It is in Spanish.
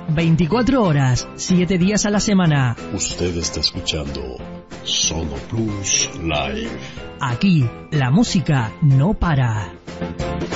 24 horas, 7 días a la semana. Usted está escuchando Sono Plus Live. Aquí, la música no para.